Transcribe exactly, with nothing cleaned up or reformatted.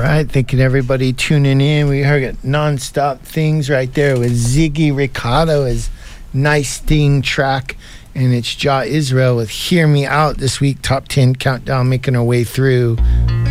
right, thanking everybody tuning in. We heard Non-Stop Things right there with Ziggy Ricardo, his Nice Thing track, and it's Jah Israel with Hear Me Out this week, top ten countdown, making our way through